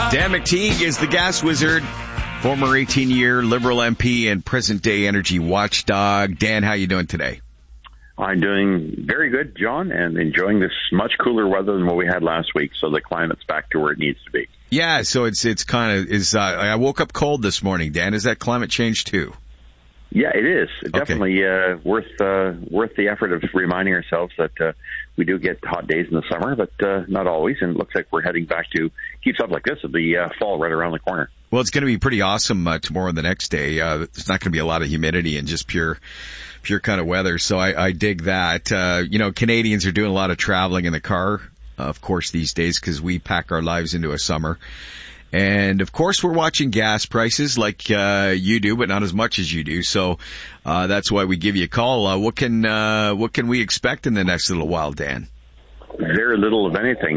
Dan McTeague is the gas wizard, former 18-year Liberal MP and present-day energy watchdog. Dan, how you doing today? I'm doing very good, John, and enjoying this much cooler weather than what we had last week, so the climate's back to where it needs to be. Yeah, so it's kind of I woke up cold this morning, Dan. Is that climate change too? Yeah, it is. Okay. Definitely worth the effort of reminding ourselves that we do get hot days in the summer, but not always, and it looks like we're heading back to, keeps up like this, the fall right around the corner. Well, it's going to be pretty awesome tomorrow and the next day. There's not going to be a lot of humidity and just pure kind of weather, so I dig that. Canadians are doing a lot of traveling in the car, of course, these days, because we pack our lives into a summer. And, of course, we're watching gas prices like you do, but not as much as you do. So that's why we give you a call. What can we expect in the next little while, Dan? Very little of anything.